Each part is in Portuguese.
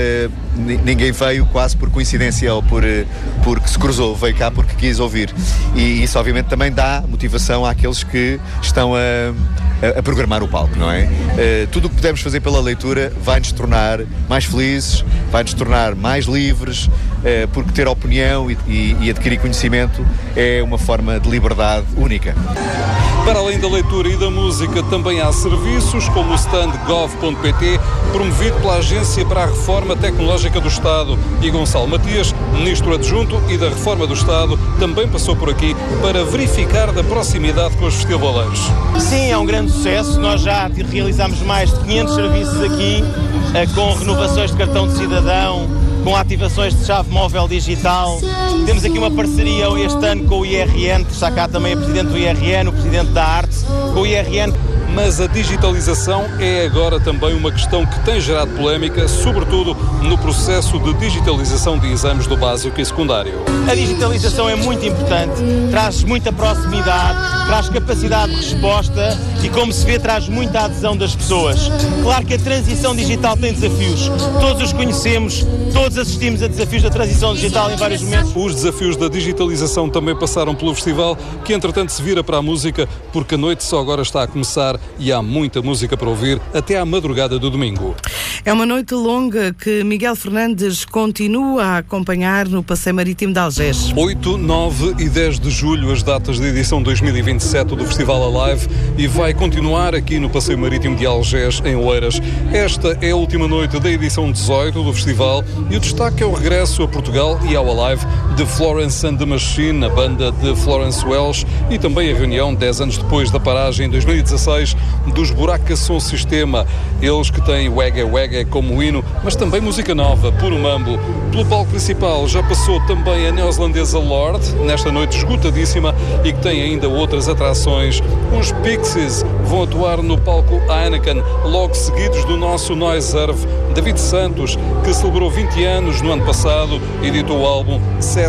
Ninguém veio quase por coincidência ou porque se cruzou, veio cá porque quis ouvir. E isso obviamente também dá motivação àqueles que estão a programar o palco, não é? Tudo o que pudermos fazer pela leitura vai-nos tornar mais felizes, vai-nos tornar mais livres, porque ter opinião e adquirir conhecimento é uma forma de liberdade única. Para além da leitura e da música, também há serviços, como o stand gov.pt, promovido pela Agência para a Reforma Tecnológica do Estado. E Gonçalo Matias, ministro adjunto e da Reforma do Estado, também passou por aqui para verificar da proximidade com os festivaleiros. Sim, é um grande sucesso. Nós já realizamos mais de 500 serviços aqui, com renovações de cartão de cidadão, com ativações de chave móvel digital. Temos aqui uma parceria este ano com o IRN, que está cá também a Presidente do IRN, o Presidente da Arte, com o IRN. Mas a digitalização é agora também uma questão que tem gerado polémica, sobretudo no processo de digitalização de exames do básico e secundário. A digitalização é muito importante, traz muita proximidade, traz capacidade de resposta e, como se vê, traz muita adesão das pessoas. Claro que a transição digital tem desafios, todos os conhecemos, todos assistimos a desafios da transição digital em vários momentos. Os desafios da digitalização também passaram pelo festival, que entretanto se vira para a música, porque a noite só agora está a começar e há muita música para ouvir até à madrugada do domingo. É uma noite longa que Miguel Fernandes continua a acompanhar no Passeio Marítimo de Algés. 8, 9 e 10 de julho, as datas de edição 2027 do Festival Alive, e vai continuar aqui no Passeio Marítimo de Algés, em Oeiras. Esta é a última noite da edição 18 do festival e o destaque é o regresso a Portugal e ao Alive de Florence and the Machine, a banda de Florence Welch, e também a reunião 10 anos depois da paragem em 2016 dos Buraca Som Sistema, eles que têm Wega Wega como hino, mas também música nova, puro mambo. Pelo palco principal já passou também a neozelandesa Lorde, nesta noite esgotadíssima, e que tem ainda outras atrações. Os Pixies vão atuar no palco Heineken, logo seguidos do nosso Noiserve, David Santos, que celebrou 20 anos no ano passado, editou o álbum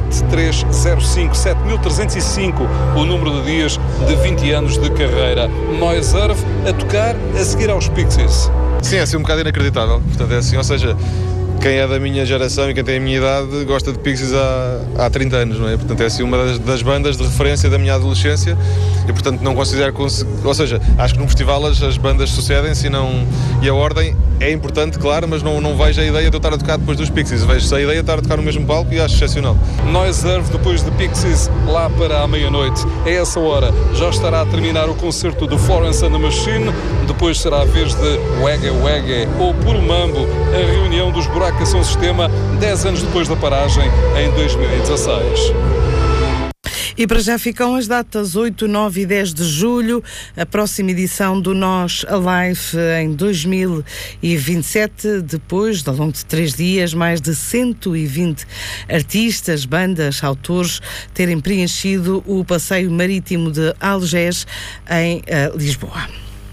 7305, o número de dias de 20 anos de carreira. Noiserve a tocar a seguir aos Pixies. Sim, é assim um bocado inacreditável. Portanto, é assim, ou seja, quem é da minha geração e quem tem a minha idade gosta de Pixies há 30 anos, não é? Portanto, é assim uma das bandas de referência da minha adolescência e, portanto, não considero... Ou seja, acho que num festival as bandas sucedem-se e a ordem é importante, claro, mas não vejo a ideia de eu estar a tocar depois dos Pixies. Vejo a ideia de estar a tocar no mesmo palco e acho excepcional. Noiserve depois de Pixies, lá para a meia-noite. A essa hora já estará a terminar o concerto do Florence and the Machine, depois será a vez de Wega Wega ou Puro Mambo, a reunião dos Buraca Som Sistema, 10 anos depois da paragem, em 2016. E para já ficam as datas 8, 9 e 10 de julho, a próxima edição do Nós Alive em 2027, depois, ao longo de 3 dias, mais de 120 artistas, bandas, autores terem preenchido o Passeio Marítimo de Algés em Lisboa.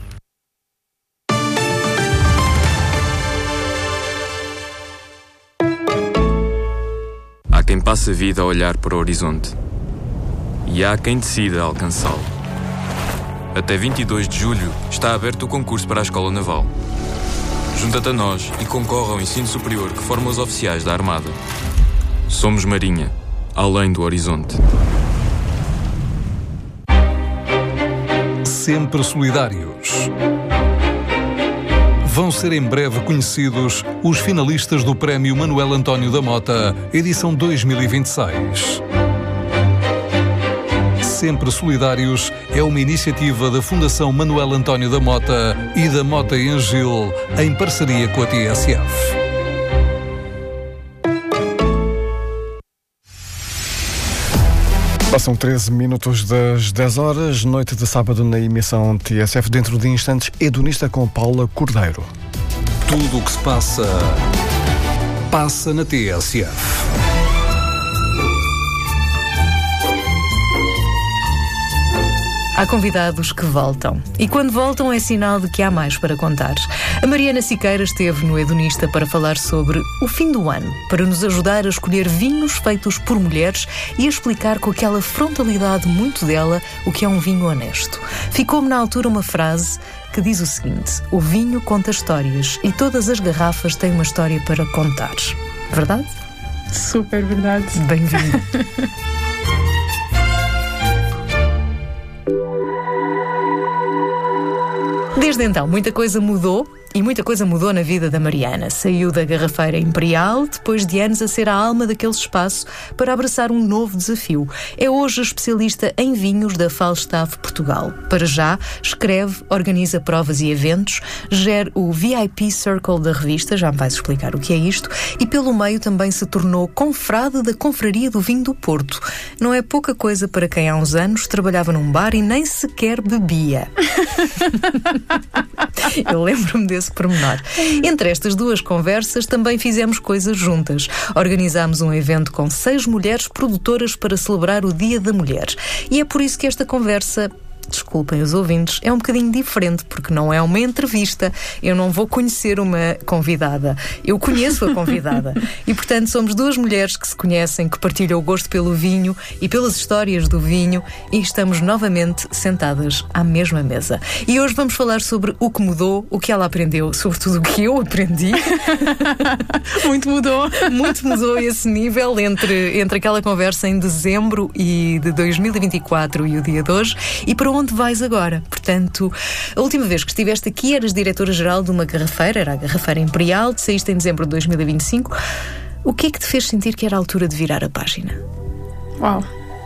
Há quem passe a vida a olhar para o horizonte e há quem decida alcançá-lo. Até 22 de julho está aberto o concurso para a Escola Naval. Junta-te a nós e concorre ao ensino superior que forma os oficiais da Armada. Somos Marinha, além do horizonte. Sempre solidários. Vão ser em breve conhecidos os finalistas do Prémio Manuel António da Mota, edição 2026. Sempre Solidários é uma iniciativa da Fundação Manuel António da Mota e da Mota e Angil, em parceria com a TSF. Passam 13 minutos das 10 horas, noite de sábado na emissão TSF. Dentro de instantes, Hedonista com Paula Cordeiro. Tudo o que se passa na TSF. Há convidados que voltam. E quando voltam é sinal de que há mais para contar. A Mariana Siqueira esteve no Hedonista para falar sobre o fim do ano, para nos ajudar a escolher vinhos feitos por mulheres e a explicar com aquela frontalidade muito dela o que é um vinho honesto. Ficou-me na altura uma frase que diz o seguinte: o vinho conta histórias e todas as garrafas têm uma história para contar. Verdade? Super verdade. Bem-vindo. Desde então, muita coisa mudou. E muita coisa mudou na vida da Mariana. Saiu da garrafeira imperial, depois de anos a ser a alma daquele espaço, para abraçar um novo desafio. É hoje especialista em vinhos da Falstaff Portugal. Para já, escreve, organiza provas e eventos, gera o VIP Circle da revista, já me vais explicar o que é isto, e pelo meio também se tornou confrade da Confraria do Vinho do Porto. Não é pouca coisa para quem há uns anos trabalhava num bar e nem sequer bebia. Eu lembro-me desse pormenor. Entre estas duas conversas também fizemos coisas juntas. Organizámos um evento com 6 mulheres produtoras para celebrar o Dia da Mulher. E é por isso que esta conversa, desculpem os ouvintes, é um bocadinho diferente, porque não é uma entrevista. Eu não vou conhecer uma convidada. Eu conheço a convidada. E, portanto, somos duas mulheres que se conhecem, que partilham o gosto pelo vinho e pelas histórias do vinho, e estamos novamente sentadas à mesma mesa. E hoje vamos falar sobre o que mudou, o que ela aprendeu, sobretudo o que eu aprendi. Muito mudou. Muito mudou esse nível entre aquela conversa em dezembro de 2024 e o dia de hoje. E para onde vais agora? Portanto, a última vez que estiveste aqui eras diretora-geral de uma garrafeira, era a Garrafeira Imperial, saíste em dezembro de 2025. O que é que te fez sentir que era a altura de virar a página? Uau!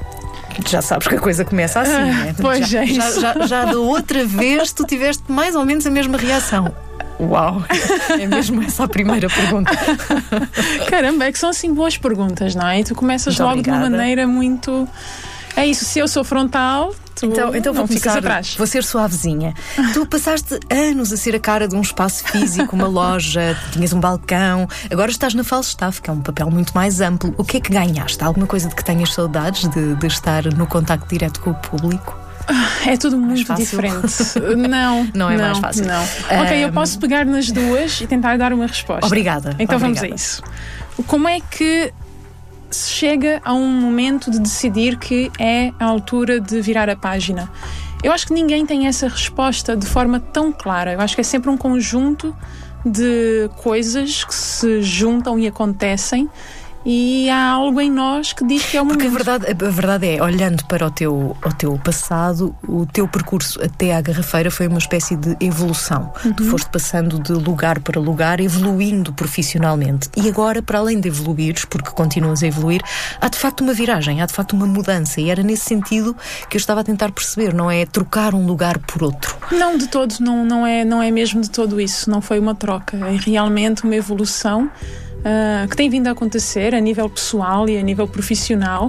Já sabes que a coisa começa assim, não é? Pois é isso. Já da outra vez tu tiveste mais ou menos a mesma reação. Uau! É mesmo essa a primeira pergunta. Caramba, é que são assim boas perguntas, não é? E tu começas Muito logo obrigada. De uma maneira muito... É isso, se eu sou frontal, tu então não vou ficas começar, atrás. vou ser suavezinha. Tu passaste anos a ser a cara de um espaço físico, uma loja, tinhas um balcão, agora estás na Falstaff, que é um papel muito mais amplo. O que é que ganhaste? Alguma coisa de que tenhas saudades de estar no contacto direto com o público? É tudo muito fácil? diferente. Não é mais fácil. Não. Ok, eu posso pegar nas duas e tentar dar uma resposta. Obrigada. Então Obrigada. vamos a isso. Como é que se chega a um momento de decidir que é a altura de virar a página? Eu acho que ninguém tem essa resposta de forma tão clara. Eu acho que é sempre um conjunto de coisas que se juntam e acontecem, e há algo em nós que diz que é o momento. Porque a verdade é, olhando para o teu passado, o teu percurso até à garrafeira foi uma espécie de evolução. Tu foste passando de lugar para lugar, evoluindo profissionalmente. E agora, para além de evoluires, porque continuas a evoluir, há de facto uma viragem, há de facto uma mudança. E era nesse sentido que eu estava a tentar perceber, não é trocar um lugar por outro. Não, de todo, não é mesmo de todo isso. Não foi uma troca, é realmente uma evolução que tem vindo a acontecer a nível pessoal e a nível profissional,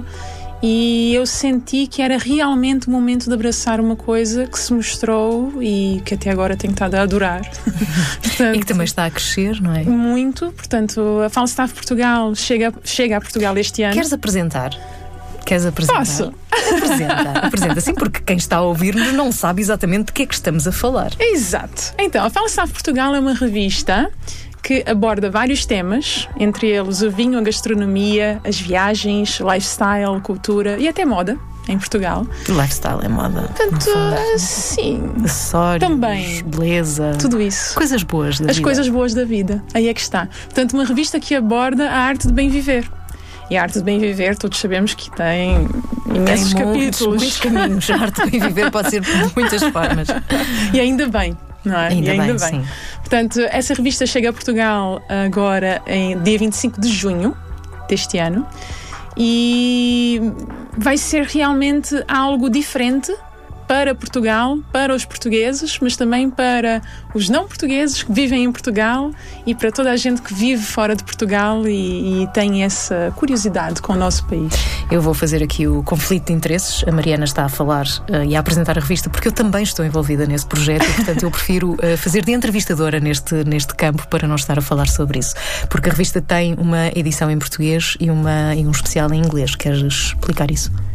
e eu senti que era realmente o momento de abraçar uma coisa que se mostrou e que até agora tenho estado a adorar. Portanto, e que também está a crescer, não é? Muito, portanto, a Falstaff Portugal chega a Portugal este ano. Queres apresentar? Posso? Apresenta, sim, porque quem está a ouvir-nos não sabe exatamente de que é que estamos a falar. Exato. Então, a Falstaff Portugal é uma revista que aborda vários temas, entre eles o vinho, a gastronomia, as viagens, lifestyle, cultura e até moda, em Portugal. Lifestyle é moda. Portanto, sim. Acessórios, também. Beleza. Tudo isso. Coisas boas da vida. As coisas boas da vida. Aí é que está. Portanto, uma revista que aborda a arte de bem viver. E a arte de bem viver, todos sabemos que tem imensos capítulos. Muitos caminhos. A arte de bem viver pode ser de muitas formas. E ainda bem. Não é? Ainda bem. Sim. Portanto, essa revista chega a Portugal agora em dia 25 de junho deste ano, e vai ser realmente algo diferente para Portugal, para os portugueses, mas também para os não portugueses que vivem em Portugal e para toda a gente que vive fora de Portugal e tem essa curiosidade com o nosso país. Eu vou fazer aqui o conflito de interesses. A Mariana está a falar e a apresentar a revista porque eu também estou envolvida nesse projeto e, portanto, eu prefiro fazer de entrevistadora neste campo para não estar a falar sobre isso. Porque a revista tem uma edição em português e um especial em inglês. Queres explicar isso?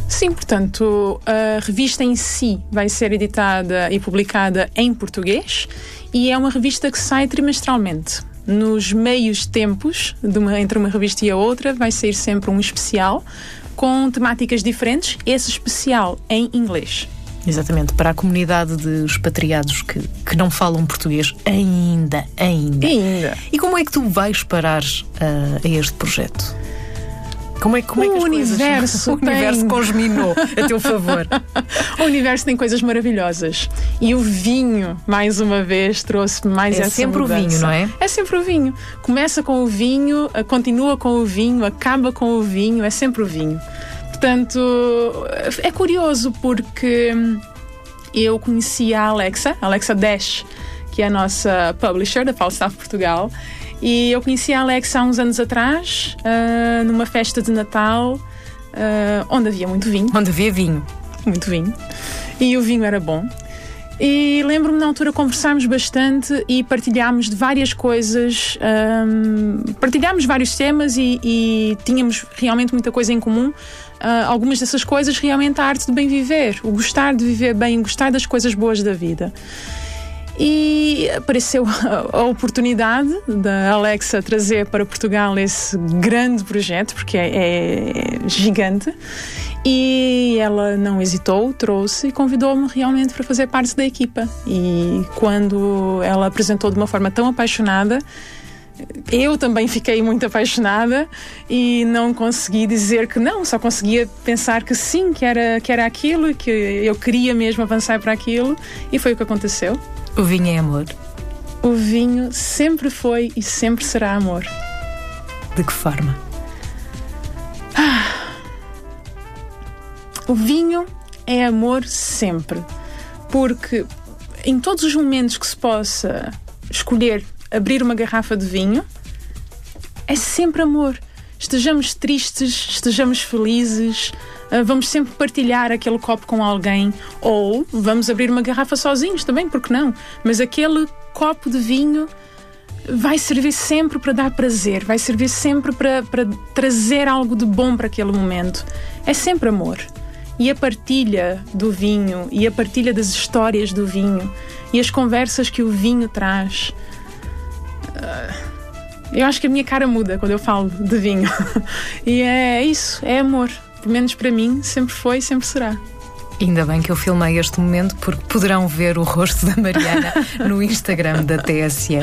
Sim, portanto, a revista em si vai ser editada e publicada em português e é uma revista que sai trimestralmente. Nos meios tempos, entre uma revista e a outra, vai sair sempre um especial com temáticas diferentes, esse especial em inglês. Exatamente, para a comunidade de expatriados que não falam português ainda. E como é que tu vais parar a este projeto? Como é que o universo congeminou a teu favor? O universo tem coisas maravilhosas. E o vinho, mais uma vez, trouxe mais essa mudança. É sempre o vinho, não é? É sempre o vinho. Começa com o vinho, continua com o vinho, acaba com o vinho, é sempre o vinho. Portanto, é curioso porque eu conheci a Alexa Dash, que é a nossa publisher da Falstaff Portugal. E eu conheci a Alexa há uns anos atrás, numa festa de Natal, onde havia muito vinho. Onde havia vinho. Muito vinho. E o vinho era bom. E lembro-me na altura conversámos bastante e partilhámos de várias coisas, partilhámos vários temas e tínhamos realmente muita coisa em comum. Algumas dessas coisas, realmente a arte de bem viver, o gostar de viver bem, o gostar das coisas boas da vida. E apareceu a oportunidade da Alexa trazer para Portugal esse grande projeto, porque é gigante, e ela não hesitou, trouxe e convidou-me realmente para fazer parte da equipa. E quando ela apresentou de uma forma tão apaixonada, eu também fiquei muito apaixonada e não consegui dizer que não, só conseguia pensar que sim, que era aquilo, que eu queria mesmo avançar para aquilo, e foi o que aconteceu. O vinho é amor. O vinho sempre foi e sempre será amor. De que forma? O vinho é amor sempre. Porque em todos os momentos que se possa escolher abrir uma garrafa de vinho, é sempre amor. Estejamos tristes, estejamos felizes, vamos sempre partilhar aquele copo com alguém, ou vamos abrir uma garrafa sozinhos também, porque não? Mas aquele copo de vinho vai servir sempre para dar prazer, vai servir sempre para trazer algo de bom para aquele momento. É sempre amor. E a partilha do vinho, e a partilha das histórias do vinho, e as conversas que o vinho traz. Eu acho que a minha cara muda quando eu falo de vinho. E é isso, é amor. Pelo menos para mim, sempre foi e sempre será. Ainda bem que eu filmei este momento, porque poderão ver o rosto da Mariana no Instagram da TSF.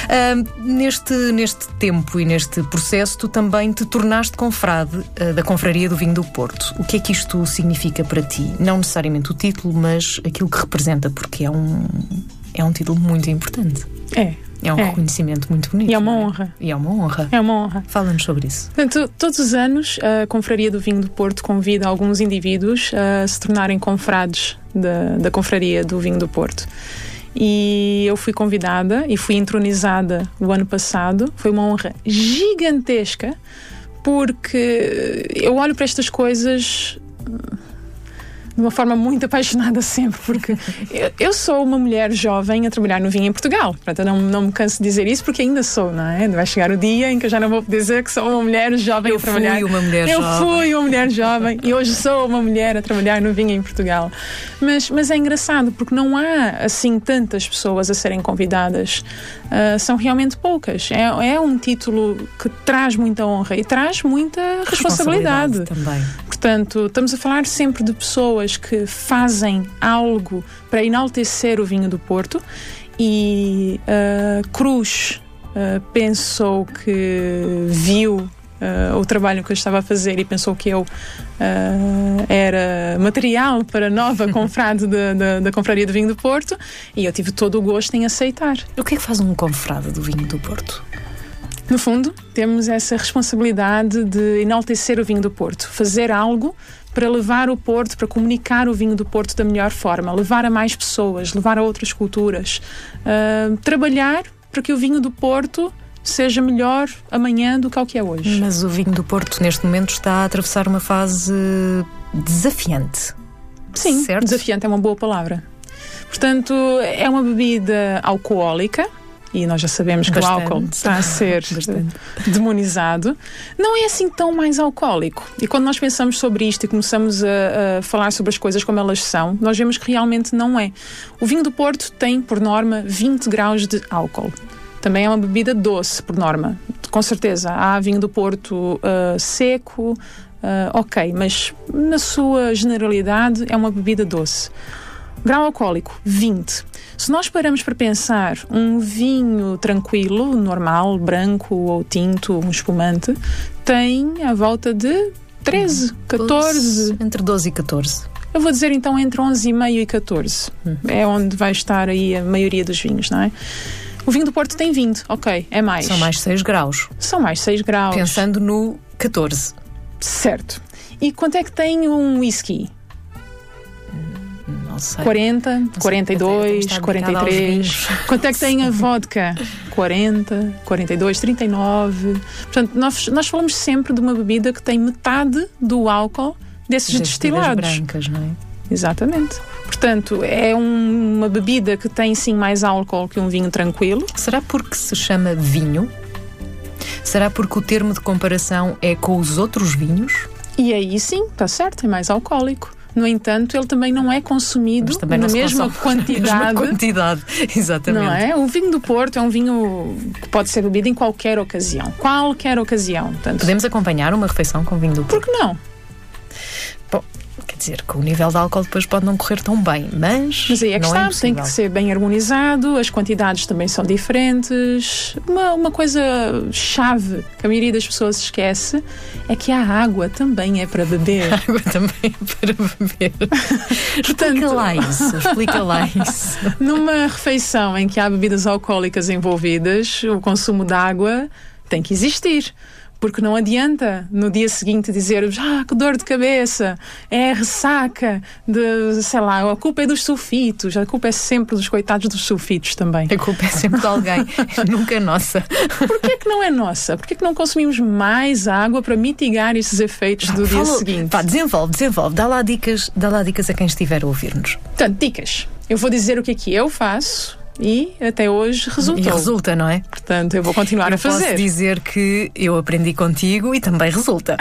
Neste tempo e neste processo, tu também te tornaste confrade da Confraria do Vinho do Porto. O que é que isto significa para ti? Não necessariamente o título, mas aquilo que representa, porque é um título muito importante. É um reconhecimento muito bonito. E é uma honra. E é uma honra. É uma honra. Fala-nos sobre isso. Portanto, todos os anos a Confraria do Vinho do Porto convida alguns indivíduos a se tornarem confrades da Confraria do Vinho do Porto. E eu fui convidada e fui entronizada o ano passado. Foi uma honra gigantesca, porque eu olho para estas coisas de uma forma muito apaixonada sempre, porque eu sou uma mulher jovem a trabalhar no vinho em Portugal. Portanto, eu não me canso de dizer isso, porque ainda sou, não é? Vai chegar o dia em que eu já não vou dizer que sou uma mulher jovem a trabalhar. Eu fui uma mulher jovem e hoje sou uma mulher a trabalhar no vinho em Portugal. Mas é engraçado, porque não há assim tantas pessoas a serem convidadas. São realmente poucas. É um título que traz muita honra e traz muita responsabilidade também. Portanto, estamos a falar sempre de pessoas que fazem algo para enaltecer o vinho do Porto, e Cruz pensou que viu o trabalho que eu estava a fazer e pensou que eu era material para nova confrade da Confraria do Vinho do Porto, e eu tive todo o gosto em aceitar. O que é que faz um confrade do Vinho do Porto? No fundo, temos essa responsabilidade de enaltecer o vinho do Porto, fazer algo para levar o Porto, para comunicar o vinho do Porto da melhor forma, levar a mais pessoas, levar a outras culturas, trabalhar para que o vinho do Porto seja melhor amanhã do que o que é hoje. Mas o vinho do Porto, neste momento, está a atravessar uma fase desafiante. Sim, certo? Desafiante é uma boa palavra. Portanto, é uma bebida alcoólica, e nós já sabemos que o álcool está a ser demonizado, não é assim tão mais alcoólico. E quando nós pensamos sobre isto e começamos a falar sobre as coisas como elas são, nós vemos que realmente não é. O vinho do Porto tem, por norma, 20 graus de álcool. Também é uma bebida doce, por norma. Com certeza, há vinho do Porto seco, ok, mas na sua generalidade é uma bebida doce. Grau alcoólico, 20. Se nós paramos para pensar um vinho tranquilo, normal, branco ou tinto, um espumante, tem à volta de 13, 14. Entre 12 e 14. Eu vou dizer então entre 11,5 e 14. É onde vai estar aí a maioria dos vinhos, não é? O vinho do Porto tem 20, ok, é mais. São mais 6 graus. São mais 6 graus. Pensando no 14. Certo. E quanto é que tem um whisky? Não sei. 40, 42, 43. Quanto é que tem a vodka? 40, 42, 39. Portanto, nós falamos sempre de uma bebida que tem metade do álcool desses destilados. Brancas, não é? Exatamente. Portanto, é uma bebida que tem sim mais álcool que um vinho tranquilo. Será porque se chama vinho? Será porque o termo de comparação é com os outros vinhos? E aí sim, está certo, é mais alcoólico. No entanto, ele também não é consumido na mesma quantidade. Exatamente. Não é? O vinho do Porto é um vinho que pode ser bebido em qualquer ocasião. Qualquer ocasião. Portanto, podemos acompanhar uma refeição com vinho do Porto? Por que não? Bom, quer dizer que o nível de álcool depois pode não correr tão bem, mas aí é que está, tem que ser bem harmonizado, as quantidades também são diferentes. Uma coisa chave que a maioria das pessoas esquece é que a água também é para beber. A água também é para beber. Explica lá isso. Numa refeição em que há bebidas alcoólicas envolvidas, o consumo de água tem que existir. Porque não adianta no dia seguinte dizer que dor de cabeça, é a ressaca, sei lá, a culpa é dos sulfitos, a culpa é sempre dos coitados dos sulfitos também. A culpa é sempre de alguém, nunca é nossa. Porquê que não é nossa? Porquê que não consumimos mais água para mitigar esses efeitos do dia seguinte? Desenvolve, dá lá dicas a quem estiver a ouvir-nos. Portanto, dicas. Eu vou dizer o que é que eu faço. E até hoje resultou. E resulta, não é? Portanto, eu vou continuar a fazer. Posso dizer que eu aprendi contigo e também resulta.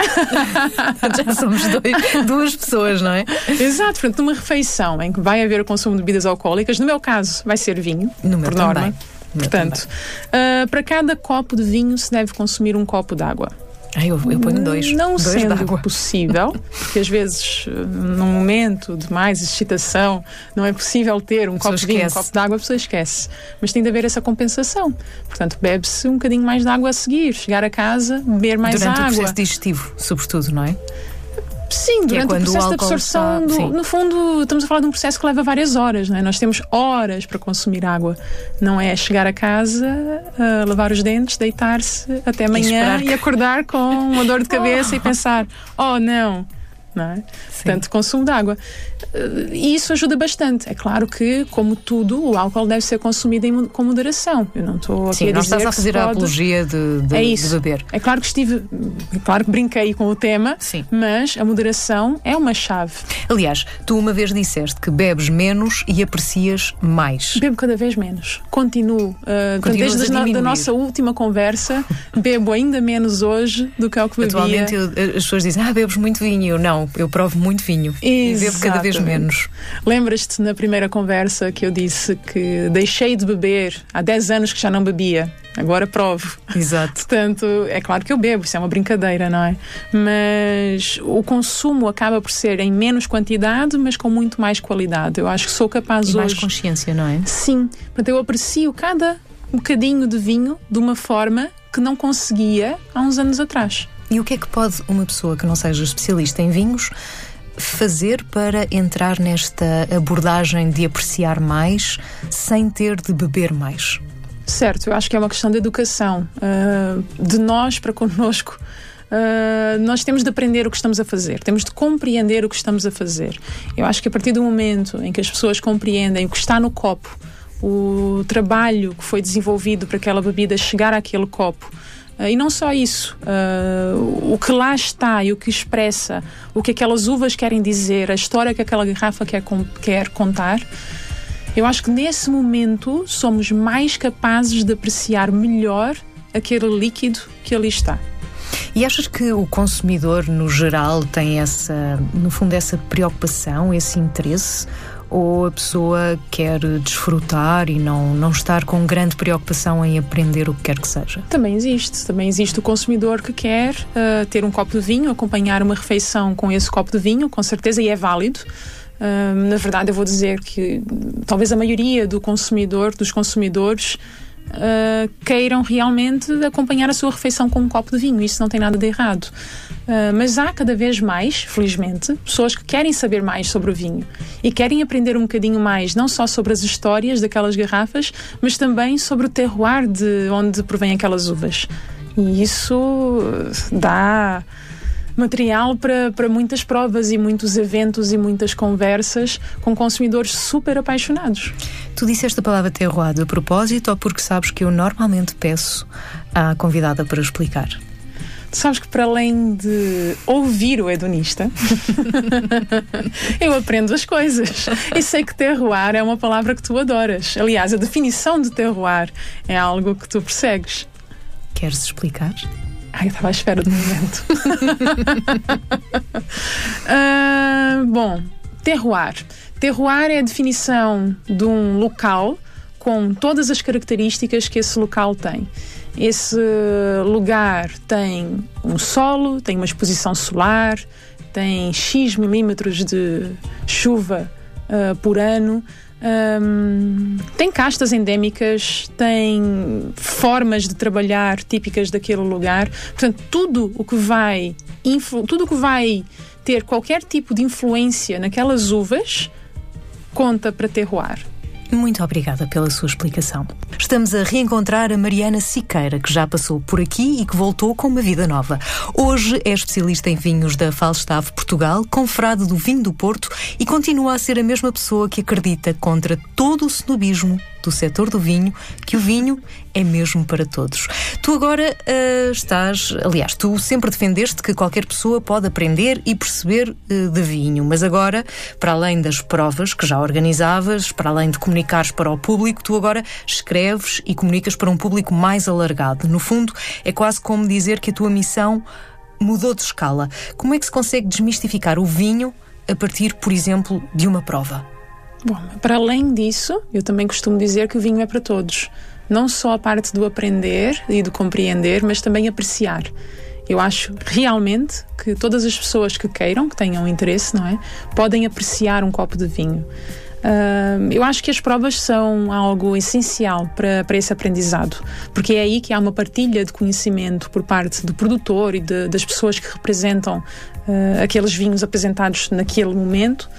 Já somos duas pessoas, não é? Exato. Portanto, numa refeição em que vai haver o consumo de bebidas alcoólicas, no meu caso vai ser vinho, por norma. Portanto, para cada copo de vinho se deve consumir um copo de água. Eu ponho dois. Não dois sendo possível, porque às vezes, num momento de mais excitação, não é possível ter um copo de vinho, um copo de água, a pessoa esquece. Mas tem de haver essa compensação. Portanto, bebe-se um bocadinho mais de água a seguir. Chegar a casa, beber mais água. Durante o processo digestivo, sobretudo, não é? Sim, durante o processo de absorção. No fundo, estamos a falar de um processo que leva várias horas, não é? Nós temos horas para consumir água. Não é chegar a casa, lavar os dentes, deitar-se até amanhã e acordar com uma dor de cabeça e pensar, não é? Portanto, consumo de água. E isso ajuda bastante. É claro que, como tudo, o álcool deve ser consumido com moderação. Eu não estou aqui a dizer não estás a fazer a apologia de beber. É claro que brinquei com o tema, mas a moderação é uma chave. Aliás, tu uma vez disseste que bebes menos e aprecias mais. Bebo cada vez menos. Continuo. Desde a nossa última conversa, bebo ainda menos hoje do que ao que bebia. Atualmente as pessoas dizem, bebes muito vinho. Não, eu provo muito vinho. E bebo cada vez menos. Lembras-te na primeira conversa que eu disse que deixei de beber há 10 anos que já não bebia? Agora provo. Exato. Portanto, é claro que eu bebo, isso é uma brincadeira, não é? Mas o consumo acaba por ser em menos quantidade, mas com muito mais qualidade. Eu acho que sou capaz hoje... mais consciência, não é? Sim. Portanto, eu aprecio cada bocadinho de vinho de uma forma que não conseguia há uns anos atrás. E o que é que pode uma pessoa que não seja especialista em vinhos fazer para entrar nesta abordagem de apreciar mais sem ter de beber mais? Certo, eu acho que é uma questão de educação. De nós para connosco. Nós temos de aprender o que estamos a fazer, temos de compreender o que estamos a fazer. Eu acho que a partir do momento em que as pessoas compreendem o que está no copo, o trabalho que foi desenvolvido para aquela bebida chegar àquele copo, e não só isso, o que lá está e o que expressa, o que aquelas uvas querem dizer, a história que aquela garrafa quer contar, Eu acho que nesse momento somos mais capazes de apreciar melhor aquele líquido que ali está. E achas que o consumidor, no geral, tem no fundo, essa preocupação, esse interesse? Ou a pessoa quer desfrutar e não estar com grande preocupação em aprender o que quer que seja? Também existe o consumidor que quer ter um copo de vinho, acompanhar uma refeição com esse copo de vinho, com certeza, e é válido. Na verdade, eu vou dizer que talvez a maioria dos consumidores queiram realmente acompanhar a sua refeição com um copo de vinho. Isso não tem nada de errado. Mas há cada vez mais, felizmente, pessoas que querem saber mais sobre o vinho e querem aprender um bocadinho mais, não só sobre as histórias daquelas garrafas, mas também sobre o terroir de onde provém aquelas uvas. E isso dá material para muitas provas e muitos eventos e muitas conversas com consumidores super apaixonados. Tu disseste a palavra terroir de propósito ou porque sabes que eu normalmente peço à convidada para explicar? Tu sabes que, para além de ouvir o hedonista, eu aprendo as coisas. E sei que terroir é uma palavra que tu adoras. Aliás, a definição de terroir é algo que tu persegues. Queres explicar? Eu estava à espera do momento. Bom, terroir. Terroir é a definição de um local com todas as características que esse local tem. Esse lugar tem um solo, tem uma exposição solar, tem X milímetros de chuva por ano, tem castas endémicas, tem formas de trabalhar típicas daquele lugar. Portanto, tudo o que vai ter qualquer tipo de influência naquelas uvas conta para terroir. Muito obrigada pela sua explicação. Estamos a reencontrar a Mariana Siqueira, que já passou por aqui e que voltou com uma vida nova. Hoje é especialista em vinhos da Falstaff Portugal, confrade do vinho do Porto e continua a ser a mesma pessoa que acredita, contra todo o snobismo do setor do vinho, que o vinho é mesmo para todos. Tu agora tu sempre defendeste que qualquer pessoa pode aprender e perceber de vinho, mas agora, para além das provas que já organizavas, para além de comunicares para o público, tu agora escreves e comunicas para um público mais alargado. No fundo, é quase como dizer que a tua missão mudou de escala. Como é que se consegue desmistificar o vinho a partir, por exemplo, de uma prova? Bom, para além disso, eu também costumo dizer que o vinho é para todos. Não só a parte do aprender e do compreender, mas também apreciar. Eu acho realmente que todas as pessoas que queiram, que tenham interesse, não é? Podem apreciar um copo de vinho. Eu acho que as provas são algo essencial para esse aprendizado, porque é aí que há uma partilha de conhecimento por parte do produtor e das pessoas que representam aqueles vinhos apresentados naquele momento.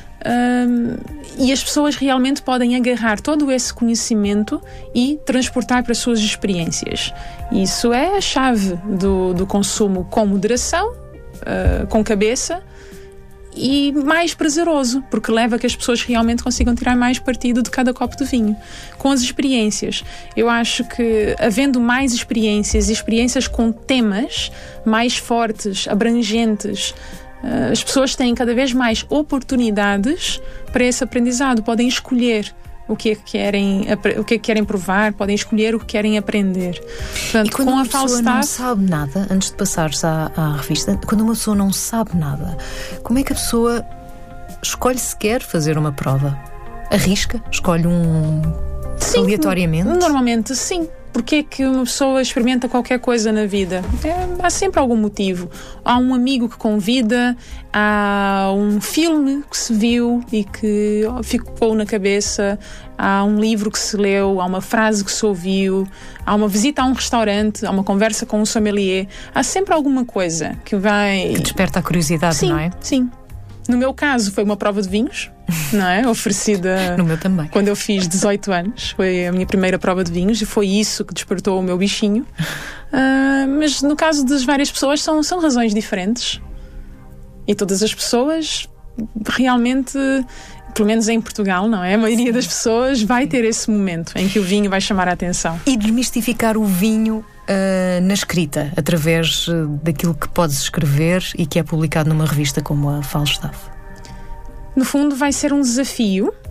E as pessoas realmente podem agarrar todo esse conhecimento e transportar para as suas experiências. Isso é a chave do consumo com moderação, com cabeça e mais prazeroso, porque leva a que as pessoas realmente consigam tirar mais partido de cada copo de vinho. Com as experiências, eu acho que havendo mais experiências e experiências com temas mais fortes, abrangentes, as pessoas têm cada vez mais oportunidades para esse aprendizado. Podem escolher o que é que querem provar, podem escolher o que querem aprender. Portanto, e quando uma pessoa não sabe nada, antes de passares à revista, quando uma pessoa não sabe nada, como é que a pessoa escolhe se quer fazer uma prova? Arrisca? Escolhe sim, aleatoriamente? Normalmente sim. Porque é que uma pessoa experimenta qualquer coisa na vida? Há sempre algum motivo. Há um amigo que convida, há um filme que se viu e que ficou na cabeça, há um livro que se leu, há uma frase que se ouviu, há uma visita a um restaurante, há uma conversa com um sommelier. Há sempre alguma coisa que desperta a curiosidade, sim, não é? Sim. No meu caso foi uma prova de vinhos, não é? Oferecida no meu também. Quando eu fiz 18 anos. Foi a minha primeira prova de vinhos e foi isso que despertou o meu bichinho. Mas no caso das várias pessoas são razões diferentes. E todas as pessoas realmente, pelo menos em Portugal, não é? A maioria das pessoas vai ter esse momento em que o vinho vai chamar a atenção. E desmistificar o vinho na escrita, através daquilo que podes escrever e que é publicado numa revista como a Falstaff? No fundo vai ser um desafio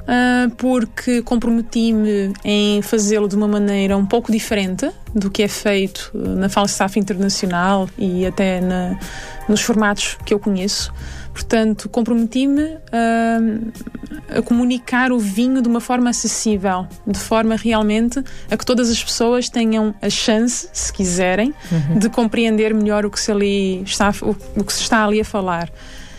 porque comprometi-me em fazê-lo de uma maneira um pouco diferente do que é feito na Falstaff Internacional e até nos formatos que eu conheço. Portanto, comprometi-me a comunicar o vinho de uma forma acessível, de forma realmente a que todas as pessoas tenham a chance, se quiserem, de compreender melhor o que se está ali a falar.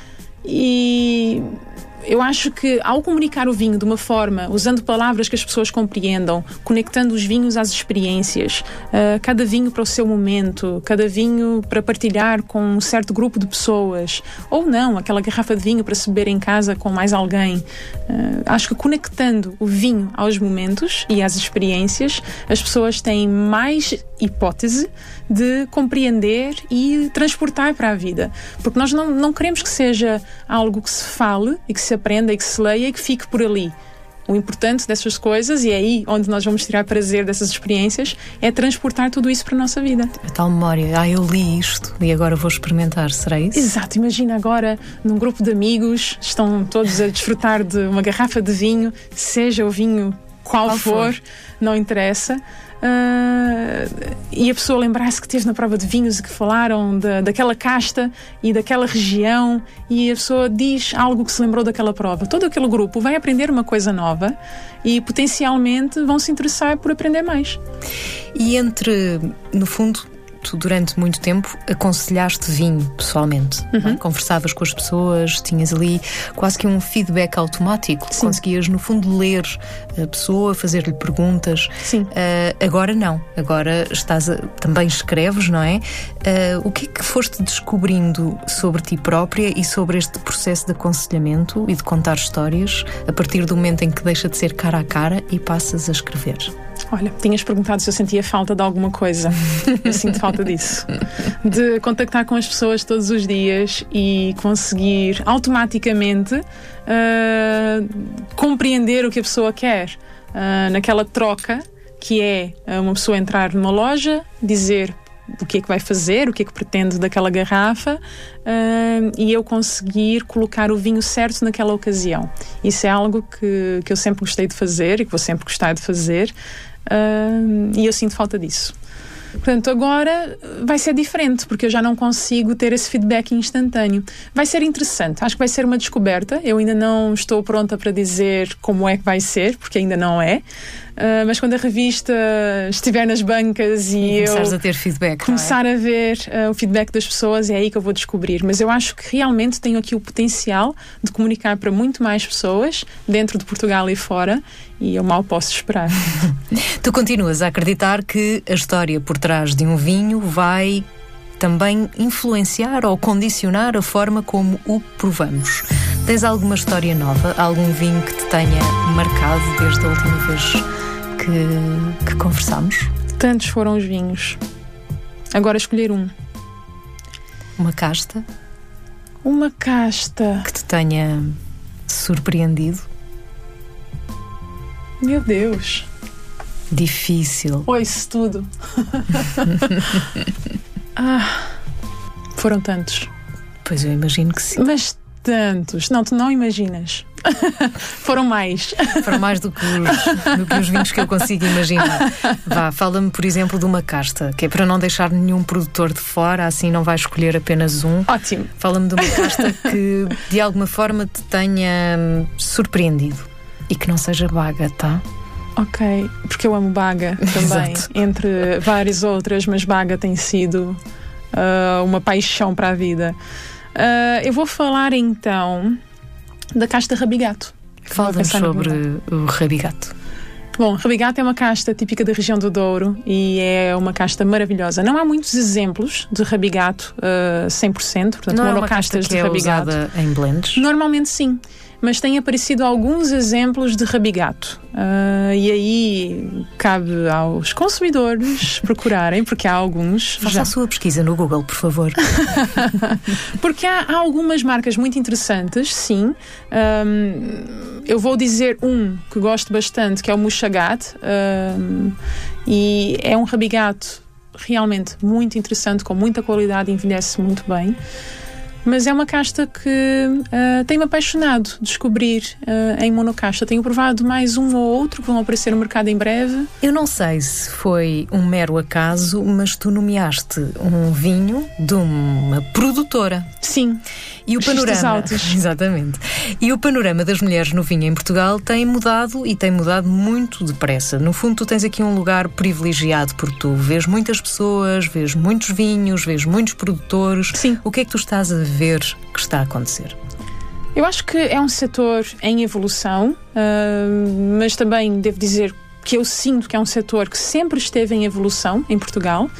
E eu acho que ao comunicar o vinho de uma forma, usando palavras que as pessoas compreendam, conectando os vinhos às experiências, cada vinho para o seu momento, cada vinho para partilhar com um certo grupo de pessoas, ou não, aquela garrafa de vinho para se beber em casa com mais alguém. Acho que conectando o vinho aos momentos e às experiências, as pessoas têm mais hipótese de compreender e transportar para a vida. Porque nós não queremos que seja algo que se fale e que se aprenda e que se leia e que fique por ali. O importante dessas coisas, e é aí onde nós vamos tirar prazer dessas experiências, é transportar tudo isso para a nossa vida. A tal memória, eu li isto e agora vou experimentar, será isso? Exato, imagina agora num grupo de amigos, estão todos a desfrutar de uma garrafa de vinho, seja o vinho qual for, não interessa. E a pessoa lembrar-se que esteve na prova de vinhos e que falaram daquela casta e daquela região, e a pessoa diz algo que se lembrou daquela prova. Todo aquele grupo vai aprender uma coisa nova e potencialmente vão se interessar por aprender mais. E no fundo, tu durante muito tempo aconselhaste vinho pessoalmente, não é? Conversavas com as pessoas, tinhas ali quase que um feedback automático. Sim. Conseguias no fundo ler a pessoa, fazer-lhe perguntas. Sim. Agora não, agora também escreves, não é? O que é que foste descobrindo sobre ti própria e sobre este processo de aconselhamento e de contar histórias a partir do momento em que deixa de ser cara a cara e passas a escrever? Olha, tinhas perguntado se eu sentia falta de alguma coisa. Eu sinto falta disso. De contactar com as pessoas todos os dias e conseguir automaticamente compreender o que a pessoa quer. Naquela troca que é uma pessoa entrar numa loja, dizer o que é que vai fazer, o que é que pretende daquela garrafa, e eu conseguir colocar o vinho certo naquela ocasião. Isso é algo que eu sempre gostei de fazer e que vou sempre gostar de fazer, e eu sinto falta disso. Portanto, agora vai ser diferente, porque eu já não consigo ter esse feedback instantâneo. Vai ser interessante, acho que vai ser uma descoberta. Eu ainda não estou pronta para dizer como é que vai ser, porque ainda não é. Mas quando a revista estiver nas bancas e começares a ter feedback, começar a ver o feedback das pessoas, é aí que eu vou descobrir. Mas eu acho que realmente tenho aqui o potencial de comunicar para muito mais pessoas dentro de Portugal e fora, e eu mal posso esperar. Tu continuas a acreditar que a história por trás de um vinho vai também influenciar ou condicionar a forma como o provamos. Tens alguma história nova? Algum vinho que te tenha marcado desde a última vez que conversámos? Tantos foram os vinhos. Agora escolher um. Uma casta? Uma casta que te tenha surpreendido? Meu Deus. Difícil. Ouço tudo. Foram tantos. Pois eu imagino que sim. Mas tantos. Não, tu não imaginas. Foram mais. Foram mais do que os vinhos que eu consigo imaginar. Vá, fala-me, por exemplo, de uma casta, que é para não deixar nenhum produtor de fora, assim não vai escolher apenas um. Ótimo. Fala-me de uma casta que de alguma forma te tenha surpreendido e que não seja baga, tá? Ok, porque eu amo baga também. Exato. Entre várias outras, mas baga tem sido uma paixão para a vida. Eu vou falar então da casta Rabigato. Fala-nos sobre o Rabigato. Bom, Rabigato é uma casta típica da região do Douro e é uma casta maravilhosa. Não há muitos exemplos de Rabigato 100%, portanto, monocastas de Rabigato. Não é uma casta que é usada em blends? Normalmente sim, mas têm aparecido alguns exemplos de Rabigato. E aí cabe aos consumidores procurarem, porque há alguns. Faça a sua pesquisa no Google, por favor. Porque há algumas marcas muito interessantes, sim. Eu vou dizer um que gosto bastante, que é o Muchagat, e é um Rabigato realmente muito interessante, com muita qualidade, envelhece muito bem. Mas é uma casta que tem-me apaixonado descobrir em monocasta. Tenho provado mais um ou outro que vão aparecer no mercado em breve. Eu não sei se foi um mero acaso, mas tu nomeaste um vinho de uma produtora. Sim. E o panorama, exatamente. E o panorama das mulheres no vinho em Portugal tem mudado e tem mudado muito depressa. No fundo, tu tens aqui um lugar privilegiado, porque tu vês muitas pessoas, vês muitos vinhos, vês muitos produtores. Sim. O que é que tu estás a ver que está a acontecer? Eu acho que é um setor em evolução, mas também devo dizer que eu sinto que é um setor que sempre esteve em evolução em Portugal.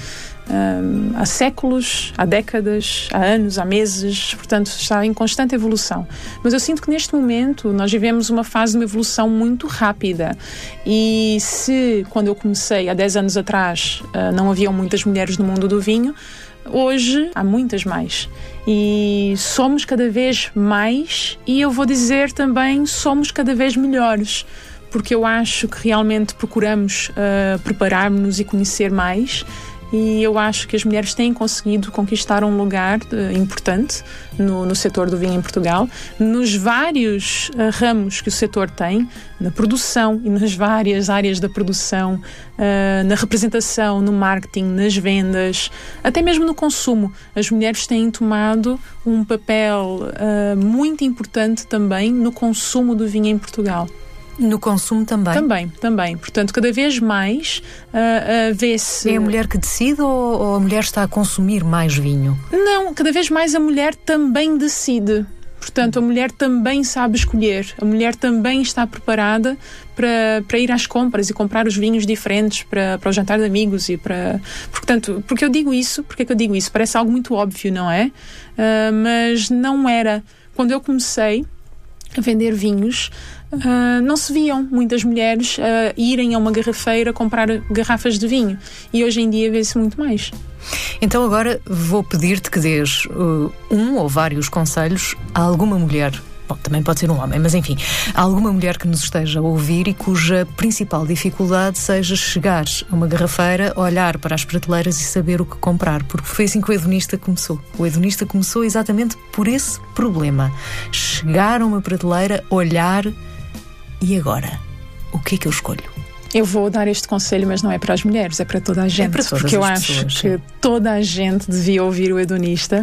Há séculos, há décadas, há anos, há meses, portanto está em constante evolução. Mas eu sinto que neste momento nós vivemos uma fase de uma evolução muito rápida, e se quando eu comecei há 10 anos atrás não haviam muitas mulheres no mundo do vinho, hoje há muitas mais, e somos cada vez mais, e eu vou dizer também somos cada vez melhores, porque eu acho que realmente procuramos preparar-nos e conhecer mais. E eu acho que as mulheres têm conseguido conquistar um lugar importante no setor do vinho em Portugal, nos vários ramos que o setor tem, na produção e nas várias áreas da produção, na representação, no marketing, nas vendas, até mesmo no consumo. As mulheres têm tomado um papel muito importante também no consumo do vinho em Portugal. No consumo também? Também. Portanto, cada vez mais vê-se... É a mulher que decide ou a mulher está a consumir mais vinho? Não, cada vez mais a mulher também decide. Portanto, a mulher também sabe escolher. A mulher também está preparada para ir às compras e comprar os vinhos diferentes para o jantar de amigos. Portanto, porque eu digo isso? Porque é que eu digo isso? Parece algo muito óbvio, não é? Mas não era. Quando eu comecei a vender vinhos, não se viam muitas mulheres irem a uma garrafeira comprar garrafas de vinho, e hoje em dia vê-se muito mais. Então agora vou pedir-te que dês um ou vários conselhos a alguma mulher, bom, também pode ser um homem, mas enfim, a alguma mulher que nos esteja a ouvir e cuja principal dificuldade seja chegar a uma garrafeira, olhar para as prateleiras e saber o que comprar, porque foi assim que o hedonista começou. O hedonista começou exatamente por esse problema: chegar a uma prateleira, olhar. E agora? O que é que eu escolho? Eu vou dar este conselho, mas não é para as mulheres, é para toda a gente. É para todas porque eu as acho pessoas, que toda a gente devia ouvir o hedonista.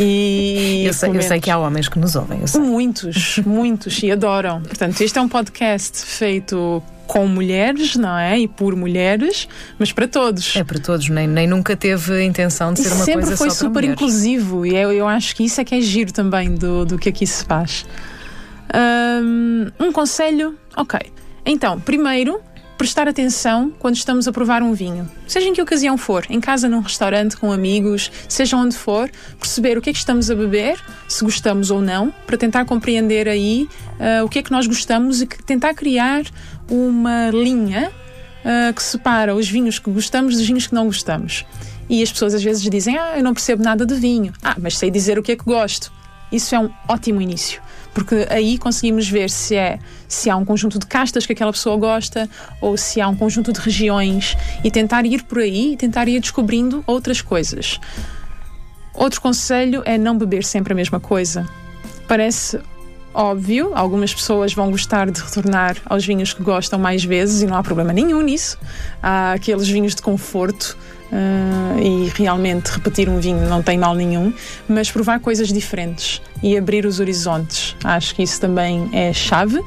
E eu sei que há homens que nos ouvem. Eu sei. Muitos, e adoram. Portanto, este é um podcast feito com mulheres, não é? E por mulheres, mas para todos. É para todos, nem nunca teve a intenção de ser uma coisa só para mulheres. Sempre foi super inclusivo, e eu acho que isso é que é giro também do que aqui se faz. Um conselho, ok. Então, primeiro, prestar atenção quando estamos a provar um vinho. Seja em que ocasião for, em casa, num restaurante, com amigos, seja onde for, perceber o que é que estamos a beber, se gostamos ou não, para tentar compreender aí o que é que nós gostamos e tentar criar uma linha que separa os vinhos que gostamos dos vinhos que não gostamos. E as pessoas às vezes dizem, eu não percebo nada de vinho. Mas sei dizer o que é que gosto. Isso é um ótimo início, porque aí conseguimos ver se há um conjunto de castas que aquela pessoa gosta, ou se há um conjunto de regiões, e tentar ir por aí e tentar ir descobrindo outras coisas. Outro conselho é não beber sempre a mesma coisa. Parece óbvio, algumas pessoas vão gostar de retornar aos vinhos que gostam mais vezes, e não há problema nenhum nisso. Há aqueles vinhos de conforto, e realmente repetir um vinho não tem mal nenhum, mas provar coisas diferentes e abrir os horizontes, acho que isso também é chave.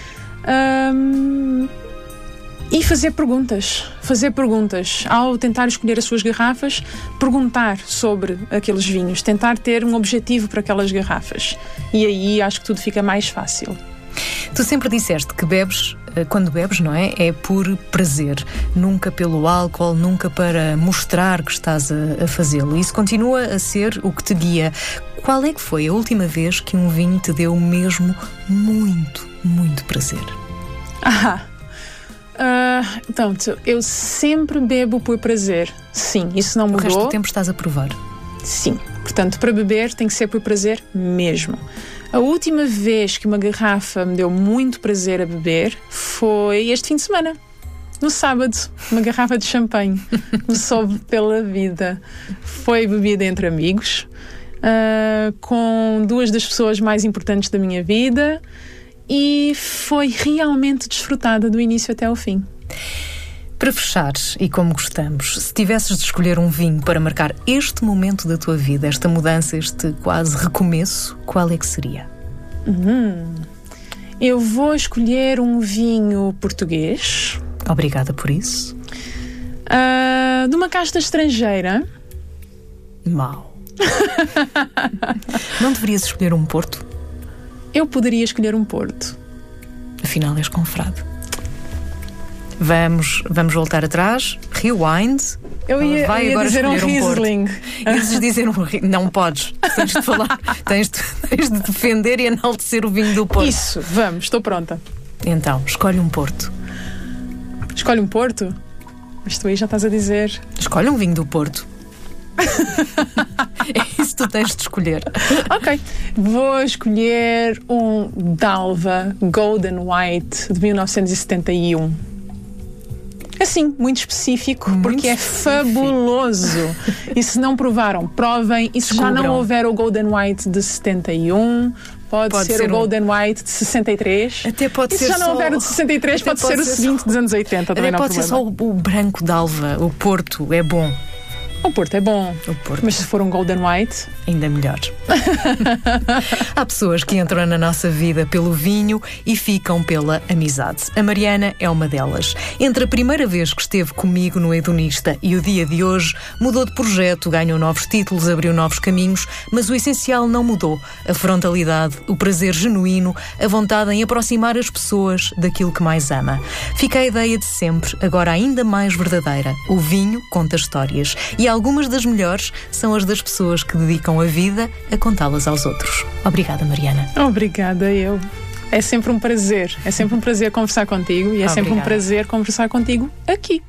E fazer perguntas ao tentar escolher as suas garrafas, perguntar sobre aqueles vinhos, tentar ter um objetivo para aquelas garrafas, e aí acho que tudo fica mais fácil. Tu sempre disseste que bebes, quando bebes, não é? É por prazer, nunca pelo álcool, nunca para mostrar que estás a fazê-lo. Isso continua a ser o que te guia. Qual é que foi a última vez que um vinho te deu mesmo muito, muito prazer? Então, eu sempre bebo por prazer. Sim, isso não mudou. O resto do tempo estás a provar? Sim, portanto, para beber tem que ser por prazer mesmo. A última vez que uma garrafa me deu muito prazer a beber foi este fim de semana, no sábado, uma garrafa de champanhe. Me soube pela vida. Foi bebida entre amigos. com duas das pessoas mais importantes da minha vida e foi realmente desfrutada do início até ao fim. Para fechar, e como gostamos, se tivesses de escolher um vinho para marcar este momento da tua vida, esta mudança, este quase recomeço, qual é que seria? Eu vou escolher um vinho português. Obrigada por isso. De uma casta estrangeira. Mau. Não deverias escolher um Porto? Eu poderia escolher um Porto. Afinal, és confrade. Vamos voltar atrás. Rewind. Eu ia dizer um Riesling. Ias dizer um Riesling. Não podes. Tens de falar. Tens de defender e enaltecer o vinho do Porto. Isso, vamos, estou pronta. Então, escolhe um Porto. Escolhe um Porto? Mas tu aí já estás a dizer. Escolhe um vinho do Porto. É isso que tu tens de escolher. Ok. Vou escolher um Dalva Golden White de 1971. Assim, muito específico, porque é fabuloso. E se não provaram, provem. E se já não houver o Golden White de 71, pode ser o Golden White de 63. Até pode e ser se já não houver o de 63, pode ser o seguinte dos anos 80. Também não pode ser só o branco de Alva. O Porto é bom. O Porto é bom, mas se for um Golden White... ainda melhor. Há pessoas que entram na nossa vida pelo vinho e ficam pela amizade. A Mariana é uma delas. Entre a primeira vez que esteve comigo no Hedonista e o dia de hoje, mudou de projeto, ganhou novos títulos, abriu novos caminhos, mas o essencial não mudou. A frontalidade, o prazer genuíno, a vontade em aproximar as pessoas daquilo que mais ama. Fica a ideia de sempre, agora ainda mais verdadeira. O vinho conta histórias e algumas das melhores são as das pessoas que dedicam a vida a contá-las aos outros. Obrigada, Mariana. Obrigada, eu. É sempre um prazer. É sempre um prazer conversar contigo e é sempre um prazer conversar contigo aqui.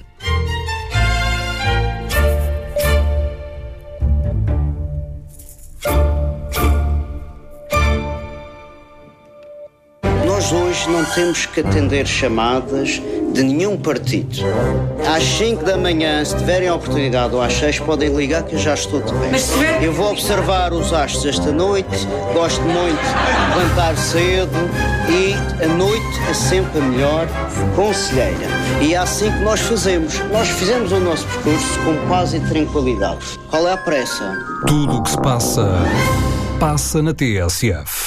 Nós hoje não temos que atender chamadas de nenhum partido. Às 5 da manhã, se tiverem a oportunidade, ou às 6, podem ligar que eu já estou de pé. Eu vou observar os astros esta noite, gosto muito de levantar cedo e a noite é sempre a melhor conselheira. E é assim que nós fazemos. Nós fizemos o nosso percurso com paz e tranquilidade. Qual é a pressa? Tudo o que se passa, passa na TSF.